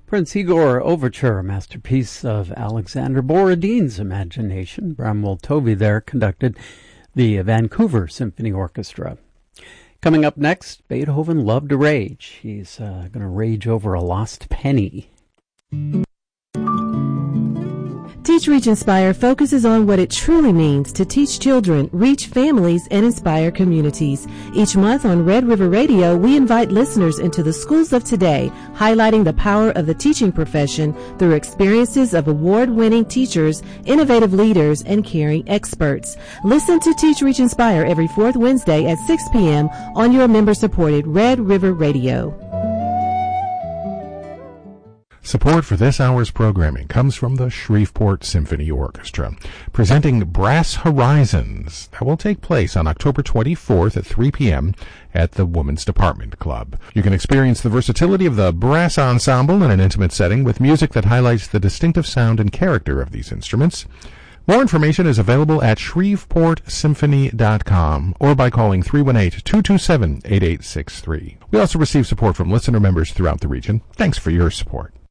Prince Igor Overture, a masterpiece of Alexander Borodin's imagination. Bramwell Tovey there conducted the Vancouver Symphony Orchestra. Coming up next, Beethoven loved to rage. He's going to rage over a lost penny. Teach, Reach, Inspire focuses on what it truly means to teach children, reach families, and inspire communities. Each month on Red River Radio, we invite listeners into the schools of today, highlighting the power of the teaching profession through experiences of award-winning teachers, innovative leaders, and caring experts. Listen to Teach, Reach, Inspire every fourth Wednesday at 6 p.m. on your member-supported Red River Radio. Support for this hour's programming comes from the Shreveport Symphony Orchestra, presenting Brass Horizons. That will take place on October 24th at 3 p.m. at the Women's Department Club. You can experience the versatility of the brass ensemble in an intimate setting with music that highlights the distinctive sound and character of these instruments. More information is available at ShreveportSymphony.com or by calling 318-227-8863. We also receive support from listener members throughout the region. Thanks for your support.